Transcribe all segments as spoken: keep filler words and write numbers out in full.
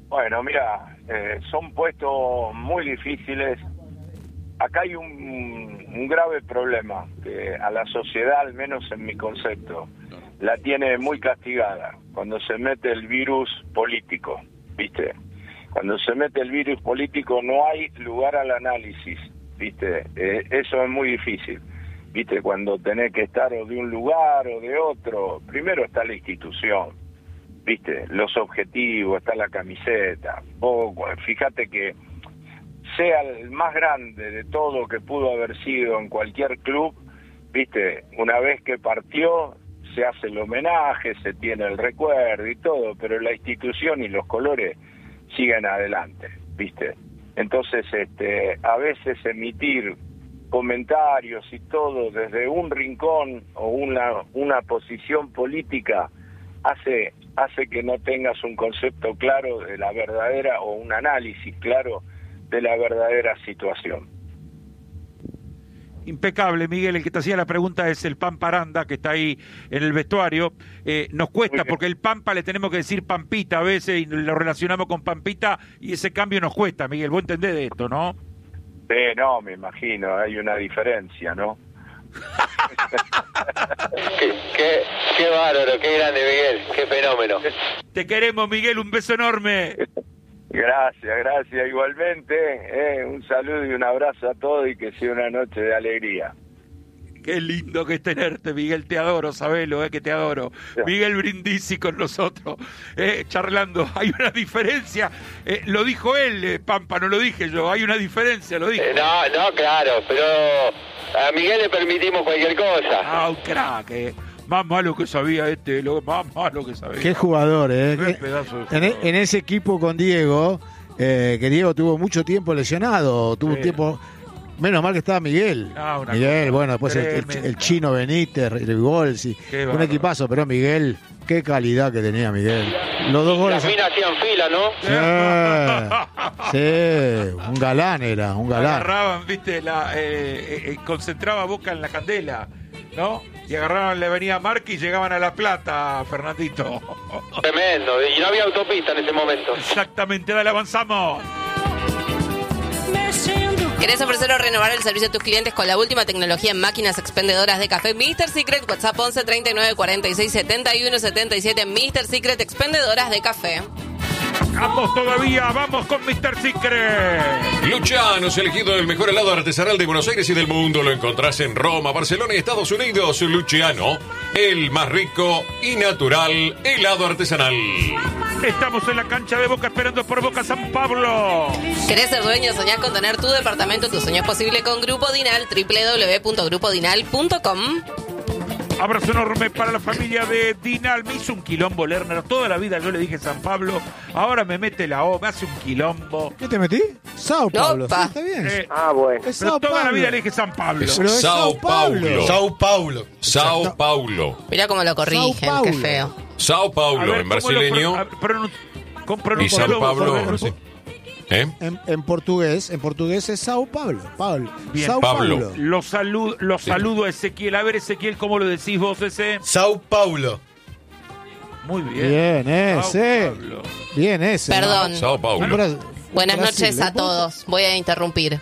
Bueno, mira, eh, son puestos muy difíciles. Acá hay un, un grave problema que a la sociedad, al menos en mi concepto, la tiene muy castigada cuando se mete el virus político, ¿viste? Cuando se mete el virus político no hay lugar al análisis, ¿viste? Eh, eso es muy difícil, ¿viste? Cuando tenés que estar o de un lugar o de otro, primero está la institución, ¿viste? Los objetivos, está la camiseta. O, fíjate que sea el más grande de todo que pudo haber sido en cualquier club, ¿viste? Una vez que partió, se hace el homenaje, se tiene el recuerdo y todo, pero la institución y los colores siguen adelante, ¿viste? Entonces, este, a veces emitir comentarios y todo desde un rincón o una, una posición política hace, hace que no tengas un concepto claro de la verdadera o un análisis claro de la verdadera situación. Impecable, Miguel. El que te hacía la pregunta es el Pampa Aranda, que está ahí en el vestuario. Eh, nos cuesta porque el Pampa le tenemos que decir Pampita a veces y lo relacionamos con Pampita y ese cambio nos cuesta, Miguel. Vos entendés de esto, ¿no? Sí, no, me imagino, hay una diferencia, ¿no? qué, qué, qué bárbaro, qué grande, Miguel, qué fenómeno. Te queremos, Miguel, un beso enorme. Gracias, gracias, igualmente, eh, un saludo y un abrazo a todos y que sea una noche de alegría. Qué lindo que es tenerte, Miguel, te adoro, sabelo, eh, que te adoro. Sí. Miguel Brindisi con nosotros, eh, charlando, hay una diferencia, eh, lo dijo él, eh, Pampa, no lo dije yo, hay una diferencia, lo dijo. Eh, no, no, claro, pero a Miguel le permitimos cualquier cosa. Ah, un crack, eh. Más malo que sabía este, lo más malo que sabía. Qué jugador, ¿eh? Qué pedazo de jugador. En, en ese equipo con Diego, eh, que Diego tuvo mucho tiempo lesionado, tuvo sí. un tiempo... Menos mal que estaba Miguel. Ah, Miguel, bueno, después el, el, el chino Benítez, el gol, sí. Un equipazo, pero Miguel, qué calidad que tenía Miguel. Los dos goles. Las minas hacían fila, ¿no? Sí, sí, un galán era, un galán. Agarraban, viste, la, eh, eh, concentraba Boca en la candela, ¿no? Y agarraban la avenida Marque y llegaban a La Plata, Fernandito. Tremendo, y no había autopista en ese momento. Exactamente, dale, avanzamos. ¿Querés ofrecer o renovar el servicio a tus clientes con la última tecnología en máquinas expendedoras de café? míster Secret, WhatsApp once treinta y nueve cuarenta y seis setenta y uno setenta y siete. míster Secret, expendedoras de café. Vamos todavía, vamos con míster Secret. Luciano es elegido el mejor helado artesanal de Buenos Aires y del mundo. Lo encontrás en Roma, Barcelona y Estados Unidos. Luciano, el más rico y natural helado artesanal. Estamos en la cancha de Boca esperando por Boca San Pablo. ¿Querés ser dueño? ¿Soñás con tener tu departamento? Tu sueño es posible con Grupo Dinal, doble u doble u doble u punto grupo dinal punto com. Abrazo enorme para la familia de Dinal. Me hizo un quilombo Lerner. Toda la vida yo le dije San Pablo. Ahora me mete la O, me hace un quilombo. ¿Qué te metí? Sao Paulo. ¿Sí, está bien? Eh, ah, bueno. Pero toda Paulo. La vida le dije San Pablo. Pero es Sao Paulo. Sao Paulo. Sao Paulo. Mirá cómo lo corrigen, qué feo. Sao Paulo, ver, en brasileño. Pro, con y Sao Paulo. ¿Eh? En, en portugués, en portugués es Sao Paulo. Paulo. Bien, Sao Pablo. Paulo. Lo, salud, lo sí. saludo a Ezequiel. A ver, Ezequiel, ¿cómo lo decís vos ese? Sao Paulo. Muy bien. Bien ese. Bien ese. Perdón. ¿No? Sao Paulo. Buenas Brasil, noches a todos. Voy a interrumpir.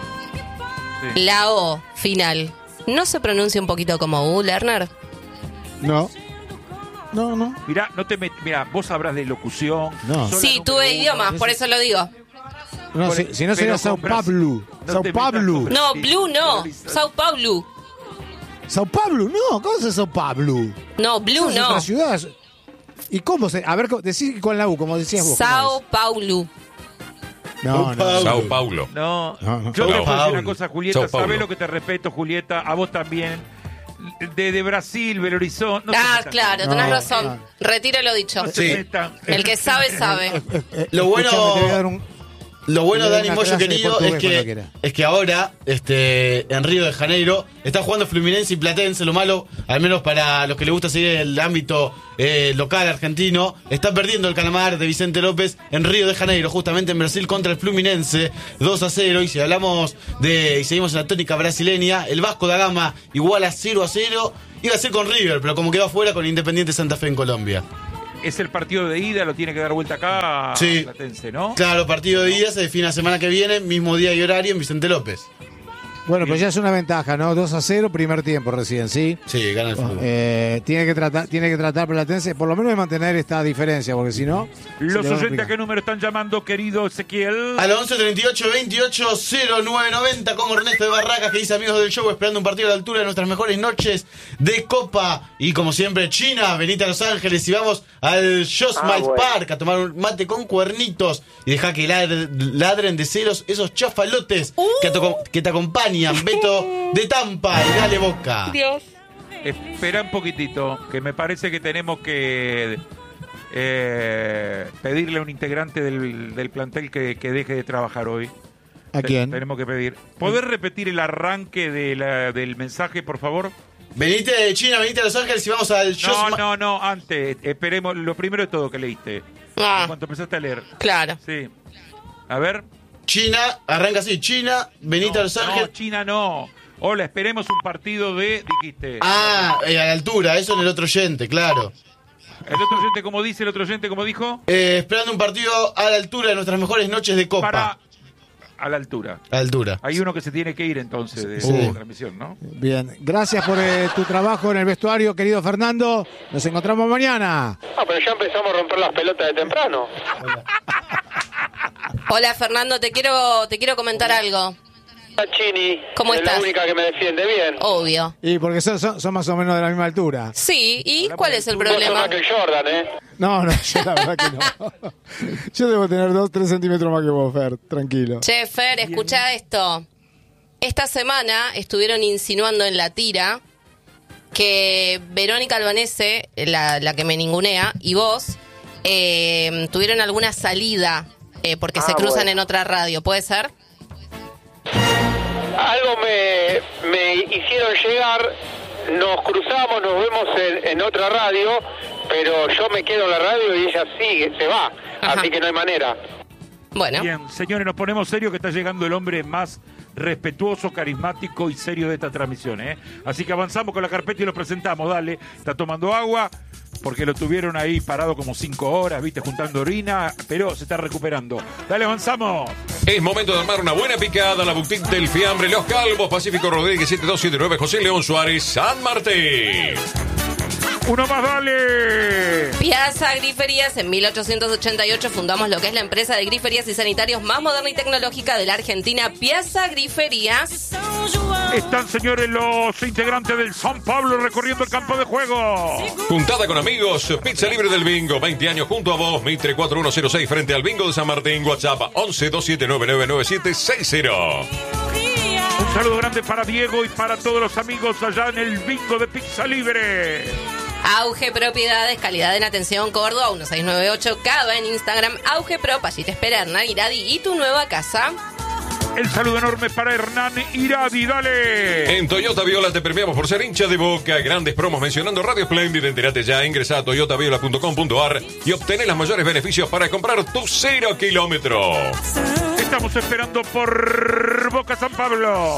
Sí. La O final. ¿No se pronuncia un poquito como U, Lerner? No. No, no. Mirá, no te met... Mirá, vos sabrás de locución. No. Sí, tuve idiomas, por eso lo digo. No, si, si no sería Sao Paulo. No Sao Paulo. No, Blue no. Sao Paulo. Sao Paulo, no. ¿Cómo se Sao Paulo? No, Blue no. Otra ciudad. ¿Y cómo se...? A ver, decís con la U, como decías vos. Sao Paulo. No, no. Sao Paulo. No, no, no. Yo Sao te puedo decir Paulo. una cosa, Julieta. Sabés lo que te respeto, Julieta. A vos también. De, de Brasil, Belo Horizonte. No ah, claro, tenés no, razón. no. Retiro lo dicho. No sí. El que sabe, sabe. Lo bueno... Lo bueno, Dani Moyo querido, es que, es que ahora, este, en Río de Janeiro, está jugando Fluminense y Platense. Lo malo, al menos para los que les gusta seguir el ámbito eh, local argentino, está perdiendo el Calamar de Vicente López en Río de Janeiro, justamente en Brasil contra el Fluminense, dos a cero. Y si hablamos de, y seguimos en la tónica brasileña, el Vasco da Gama igual a cero a cero. Iba a ser con River, pero como quedó afuera con Independiente Santa Fe en Colombia. es el partido de ida, lo tiene que dar vuelta acá sí. Platense, ¿no? Claro, partido de ida se define la semana que viene, mismo día y horario en Vicente López. Bueno, pues ya es una ventaja, ¿no? dos a cero, primer tiempo recién, ¿sí? Sí, gana el fútbol. Eh, tiene que tratar, tiene que tratar Platense, por lo menos de mantener esta diferencia, porque si no... Los oyentes, ¿a qué número están llamando, querido Ezequiel? Al once treinta y ocho veintiocho cero nueve noventa, como Ernesto de Barracas, que dice: amigos del show, esperando un partido a la altura de nuestras mejores noches de Copa. Y como siempre, China, venite a Los Ángeles y vamos al Josmite ah, bueno. Park a tomar un mate con cuernitos y deja que ladren, ladren de celos esos chafalotes uh. que, te, que te acompañan. Beto de Tampa y dale Boca. Dios. Espera un poquitito, que me parece que tenemos que eh, pedirle a un integrante del, del plantel que, que deje de trabajar hoy. ¿A quién? Tenemos que pedir. ¿Poder repetir el arranque de la, del mensaje, por favor? Venite de China, venite a Los Ángeles y vamos al show. No, no, no, antes. Esperemos, lo primero de todo que leíste. Ah. En cuanto empezaste a leer. Claro. Sí. A ver. China, arranca así, China, venite no, a Los Ángeles. No, China no. Hola, esperemos un partido de, dijiste. Ah, eh, a la altura, eso en el otro oyente, claro. ¿El otro oyente como dice, el otro oyente como dijo? Eh, esperando un partido a la altura de nuestras mejores noches de Copa. Para... A la altura. A la altura. Hay uno que se tiene que ir entonces de, sí. de la transmisión, ¿no? Bien, gracias por eh, tu trabajo en el vestuario, querido Fernando. Nos encontramos mañana. Ah, pero ya empezamos a romper las pelotas de temprano. Hola, Hola Fernando, te quiero, te quiero comentar algo. Chini, ¿cómo es estás? la única que me defiende bien. Obvio. Y porque son, son, son más o menos de la misma altura. Sí, ¿y Hola, cuál es el Vos sos problema? más que Jordan, ¿eh? No, no, yo la verdad que no. Yo debo tener dos, tres centímetros más que vos, Fer, tranquilo. Che, Fer, escucha esto. Esta semana estuvieron insinuando en la tira que Verónica Albanese, la, la que me ningunea, y vos, eh, tuvieron alguna salida eh, porque Ah, se cruzan bueno. en otra radio, ¿puede ser? Algo me, me hicieron llegar, nos cruzamos, nos vemos en, en otra radio, pero yo me quedo en la radio y ella sigue, se va, Ajá. así que no hay manera. Bueno, Bien, señores, nos ponemos serios que está llegando el hombre más respetuoso, carismático y serio de esta transmisión, ¿eh? Así que avanzamos con la carpeta y lo presentamos, dale. Está tomando agua, porque lo tuvieron ahí parado como cinco horas, viste, juntando orina, pero se está recuperando. Dale, avanzamos. Es momento de armar una buena picada. La boutique del fiambre Los Calvos, Pacífico Rodríguez siete dos siete nueve, José León Suárez, San Martín. Uno más, dale. Piazza Griferías, en mil ochocientos ochenta y ocho fundamos lo que es la empresa de griferías y sanitarios más moderna y tecnológica de la Argentina, Piazza Griferías. Están, señores, los integrantes del San Pablo recorriendo el campo de juego. Juntada con amigos, pizza libre del bingo, veinte años junto a vos, Mitre cuatro uno cero seis frente al bingo de San Martín, WhatsApp once dos siete nueve nueve nueve siete seis cero. Un saludo grande para Diego y para todos los amigos allá en el bingo de Pizza Libre. Auge Propiedades, calidad en atención, Córdoba, uno seis nueve ocho, Cava en Instagram, Auge Pro, allí te espera Hernán Iradi y tu nueva casa. El saludo enorme para Hernán Iradi, dale. En Toyota Viola te premiamos por ser hincha de Boca. Grandes promos mencionando Radio Splendid. Entérate ya, ingresa a toyota viola punto com punto ar y obtener los mayores beneficios para comprar tu cero kilómetro. Estamos esperando por Boca San Pablo.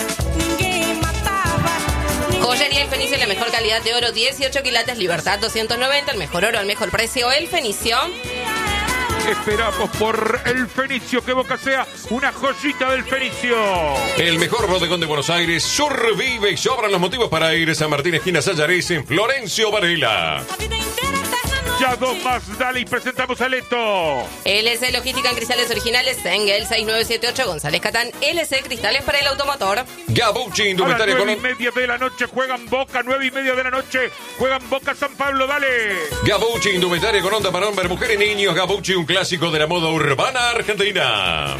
Joyería El Fenicio, la mejor calidad de oro, dieciocho quilates, Libertad doscientos noventa, el mejor oro al mejor precio, El Fenicio. Esperamos por el Fenicio, que Boca sea una joyita del Fenicio. El mejor bodegón de Buenos Aires, survive y sobran los motivos para ir. San Martín, esquina Sayares, en Florencio Varela. Ya dos más, dale, y presentamos a Leto. L C Logística en cristales originales, Engel seis nueve siete ocho, González Catán, L C Cristales para el automotor. Gabucci, A las indumentaria nueve y con... media de la noche juegan Boca, nueve y media de la noche juegan Boca San Pablo, dale. Gabucci, indumentaria con onda para hombres, mujeres y niños. Gabucci, un clásico de la moda urbana argentina.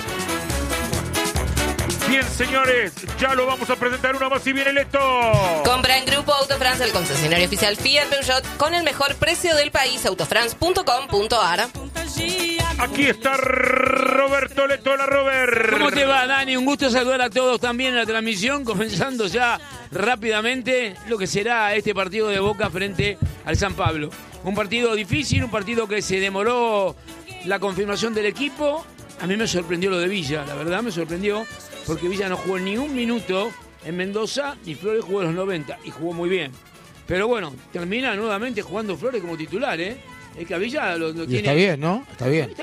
Bien, señores, ya lo vamos a presentar uno más y viene Leto. Compra en Grupo Autofrance, el concesionario oficial Fiat Peugeot, con el mejor precio del país, autofrance punto com punto ar. Aquí está Roberto Leto, hola Robert. ¿Cómo te va, Dani? Un gusto saludar a todos también en la transmisión, comenzando ya rápidamente lo que será este partido de Boca frente al San Pablo. Un partido difícil, un partido que se demoró la confirmación del equipo. A mí me sorprendió lo de Villa, la verdad me sorprendió, porque Villa no jugó ni un minuto en Mendoza y Flores jugó los noventa y jugó muy bien. Pero bueno, termina nuevamente jugando Flores como titular, ¿eh? El Cabilla lo, lo y tiene. Está bien, ¿no? Está bien.